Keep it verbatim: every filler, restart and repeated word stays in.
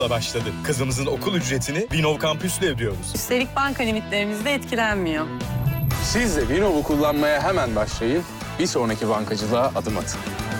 başladı. Kızımızın okul ücretini Vinov Kampüs'le ödüyoruz. Üstelik banka limitlerimiz de etkilenmiyor. Siz de Vinov'u kullanmaya hemen başlayın. Bir sonraki bankacılığa adım atın.